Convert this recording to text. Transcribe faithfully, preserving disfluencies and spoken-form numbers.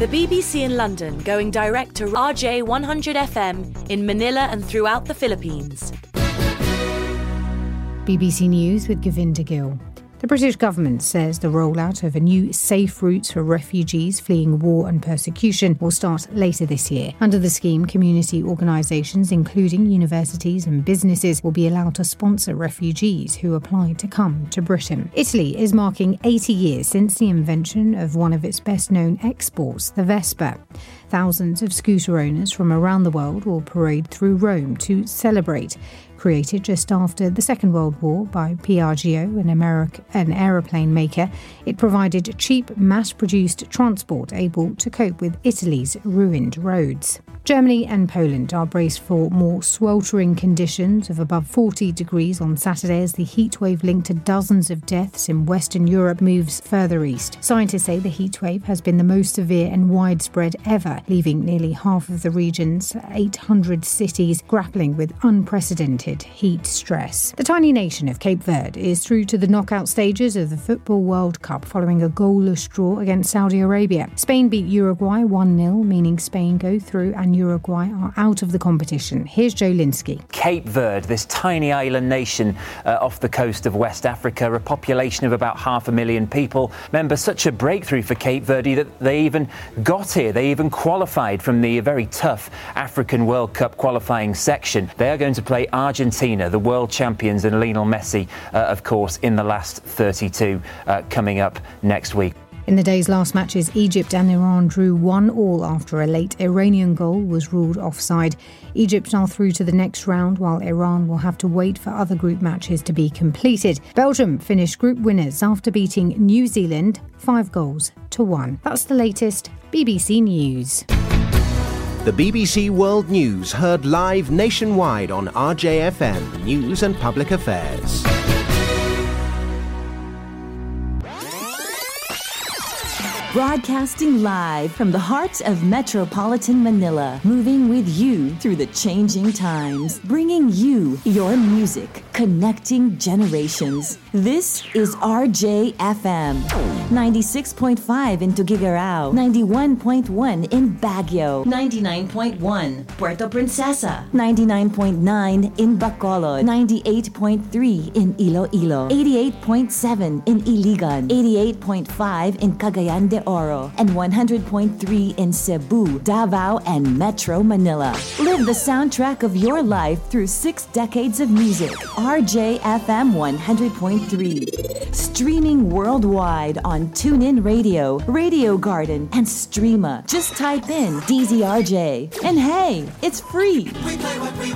The B B C in London going direct to R J one hundred F M in Manila and throughout the Philippines. B B C News with Govinda Gill. The British government says the rollout of a new safe routes for refugees fleeing war and persecution will start later this year. Under the scheme, community organisations, including universities and businesses, will be allowed to sponsor refugees who apply to come to Britain. Italy is marking eighty years since the invention of one of its best-known exports, the Vespa. Thousands of scooter owners from around the world will parade through Rome to celebrate. Created just after the Second World War by Piaggio, an American an aeroplane maker, it provided cheap, mass-produced transport able to cope with Italy's ruined roads. Germany and Poland are braced for more sweltering conditions of above forty degrees on Saturday as the heatwave linked to dozens of deaths in Western Europe moves further east. Scientists say the heatwave has been the most severe and widespread ever, leaving nearly half of the region's eight hundred cities grappling with unprecedented heat stress. The tiny nation of Cape Verde is through to the knockout stages of the Football World Cup following a goalless draw against Saudi Arabia. Spain beat Uruguay one nil, meaning Spain go through and Uruguay are out of the competition. Here's Joe Linsky. Cape Verde, this tiny island nation uh, off the coast of West Africa, a population of about half a million people. Remember, such a breakthrough for Cape Verde that they even got here. They even qualified from the very tough African World Cup qualifying section. They are going to play Argentina, the world champions, and Lionel Messi, uh, of course, in the last thirty-two, uh, coming up next week. In the day's last matches, Egypt and Iran drew one all after a late Iranian goal was ruled offside. Egypt are through to the next round, while Iran will have to wait for other group matches to be completed. Belgium finished group winners after beating New Zealand five goals to one. That's the latest B B C News. The B B C World News heard live nationwide on R J F M News and Public Affairs. Broadcasting live from the heart of metropolitan Manila, moving with you through the changing times, bringing you your music, connecting generations. This is R J F M, ninety-six point five in Tuguegarao, ninety-one point one in Baguio, ninety-nine point one Puerto Princesa, ninety-nine point nine in Bacolod, ninety-eight point three in Iloilo, eighty-eight point seven in Iligan, eighty-eight point five in Cagayan de Oro, and one hundred point three in Cebu, Davao, and Metro Manila. Live the soundtrack of your life through six decades of music. R J F M one hundred point three. Streaming worldwide on TuneIn Radio, Radio Garden, and Streema. Just type in D Z R J. And hey, it's free.